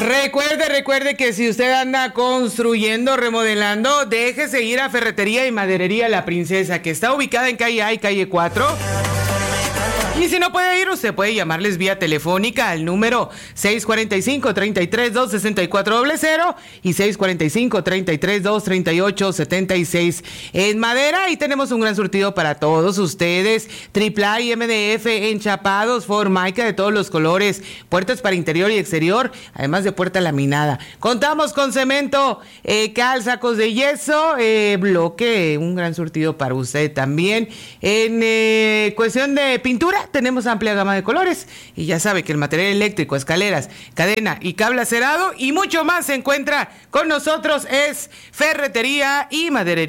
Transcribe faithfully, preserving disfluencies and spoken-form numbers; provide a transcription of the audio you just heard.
Recuerde, recuerde que si usted anda construyendo, remodelando, déjese ir a Ferretería y Maderería La Princesa, que está ubicada en calle A y calle cuatro. Y si no puede ir, usted puede llamarles vía telefónica al número seis cuatro cinco, tres tres dos, seis cuatro cero cero y seis cuatro cinco, tres tres dos, tres ocho siete seis. En madera, y tenemos un gran surtido para todos ustedes. Triple A y M D F, enchapados, Formica de todos los colores, puertas para interior y exterior, además de puerta laminada. Contamos con cemento, eh, cal, sacos de yeso, eh, bloque, un gran surtido para usted también. En eh, cuestión de pintura, tenemos amplia gama de colores y ya sabe que el material eléctrico, escaleras, cadena y cable acerado y mucho más se encuentra con nosotros. Es Ferretería y Maderería